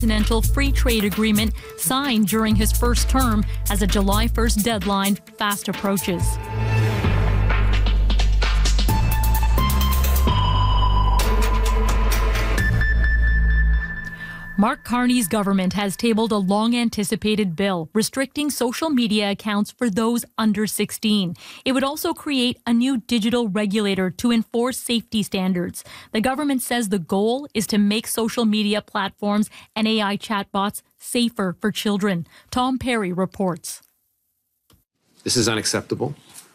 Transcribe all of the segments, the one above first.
Continental Free Trade Agreement signed during his first term as a July 1st deadline fast approaches. Mark Carney's government has tabled a long-anticipated bill restricting social media accounts for those under 16. It would also create a new digital regulator to enforce safety standards. The government says the goal is to make social media platforms and AI chatbots safer for children. Tom Perry reports. This is unacceptable.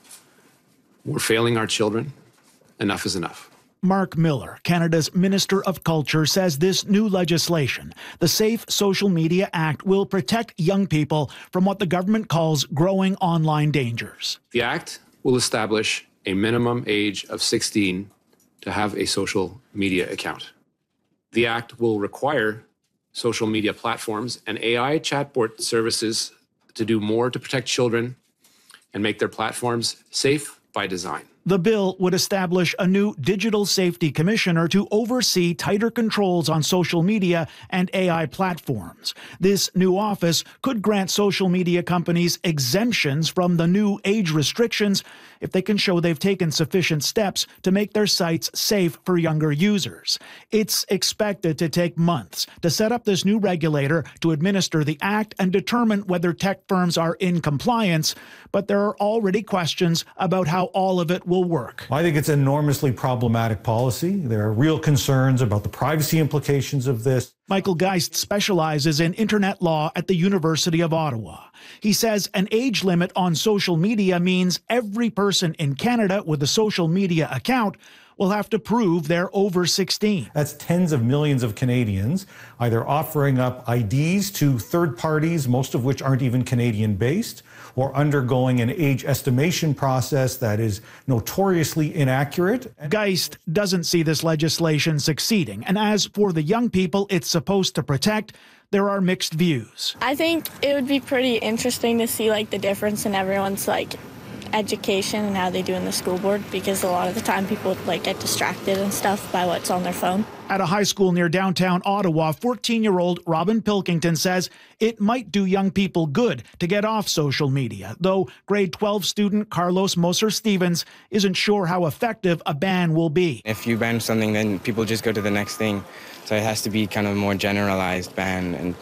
We're failing our children. Enough is enough. Mark Miller, Canada's Minister of Culture, says this new legislation, the Safe Social Media Act, will protect young people from what the government calls growing online dangers. The Act will establish a minimum age of 16 to have a social media account. The Act will require social media platforms and AI chatbot services to do more to protect children and make their platforms safe by design. The bill would establish a new digital safety commissioner to oversee tighter controls on social media and AI platforms. This new office could grant social media companies exemptions from the new age restrictions if they can show they've taken sufficient steps to make their sites safe for younger users. It's expected to take months to set up this new regulator to administer the act and determine whether tech firms are in compliance, but there are already questions about how all of it will work. I think it's an enormously problematic policy. There are real concerns about the privacy implications of this. Michael Geist specializes in internet law at the University of Ottawa. He says an age limit on social media means every person in Canada with a social media account will have to prove they're over 16. That's tens of millions of Canadians either offering up IDs to third parties, most of which aren't even Canadian-based, or undergoing an age estimation process that is notoriously inaccurate. Geist doesn't see this legislation succeeding, and as for the young people it's supposed to protect, there are mixed views. I think it would be pretty interesting to see the difference in everyone's education and how they do in the school board, because a lot of the time people get distracted and stuff by what's on their phone. At a high school near downtown Ottawa, 14-year-old Robin Pilkington says it might do young people good to get off social media, though grade 12 student Carlos Moser-Stevens isn't sure how effective a ban will be. If you ban something, then people just go to the next thing. So it has to be kind of a more generalized ban, and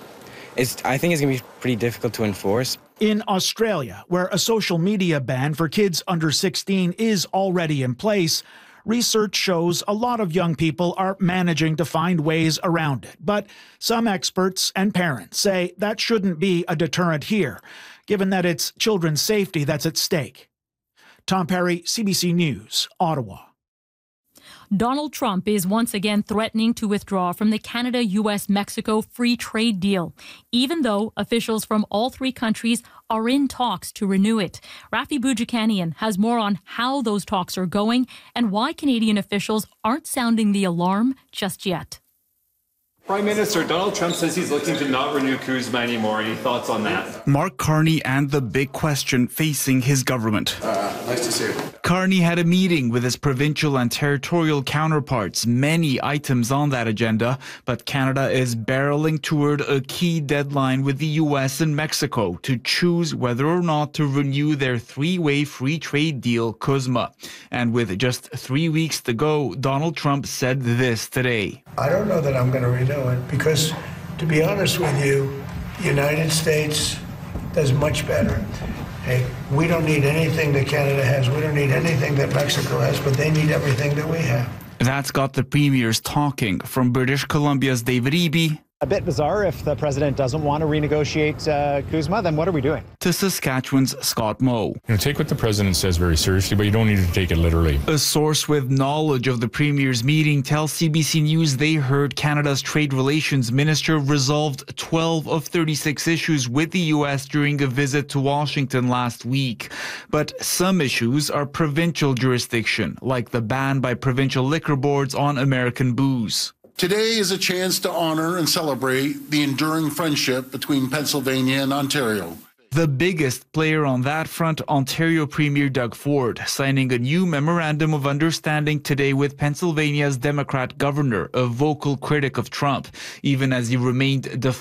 I think it's going to be pretty difficult to enforce. In Australia, where a social media ban for kids under 16 is already in place, research shows a lot of young people are managing to find ways around it. But some experts and parents say that shouldn't be a deterrent here, given that it's children's safety that's at stake. Tom Perry, CBC News, Ottawa. Donald Trump is once again threatening to withdraw from the Canada-US-Mexico free trade deal, even though officials from all three countries are in talks to renew it. Rafi Boudjikanian has more on how those talks are going and why Canadian officials aren't sounding the alarm just yet. Prime Minister, Donald Trump says he's looking to not renew CUSMA anymore. Any thoughts on that? Mark Carney and the big question facing his government. Nice to see you. Carney had a meeting with his provincial and territorial counterparts, many items on that agenda, but Canada is barreling toward a key deadline with the US and Mexico to choose whether or not to renew their three-way free trade deal, CUSMA. And with just 3 weeks to go, Donald Trump said this today. I don't know that I'm going to renew it because, to be honest with you, the United States does much better. Hey, we don't need anything that Canada has. We don't need anything that Mexico has, but they need everything that we have. That's got the premiers talking. From British Columbia's David Eby. A bit bizarre. If the president doesn't want to renegotiate CUSMA, then what are we doing? To Saskatchewan's Scott Moe. Take what the president says very seriously, but you don't need to take it literally. A source with knowledge of the premier's meeting tells CBC News they heard Canada's Trade Relations Minister resolved 12 of 36 issues with the U.S. during a visit to Washington last week. But some issues are provincial jurisdiction, like the ban by provincial liquor boards on American booze. Today is a chance to honor and celebrate the enduring friendship between Pennsylvania and Ontario. The biggest player on that front, Ontario Premier Doug Ford, signing a new memorandum of understanding today with Pennsylvania's Democrat governor, a vocal critic of Trump, even as he remained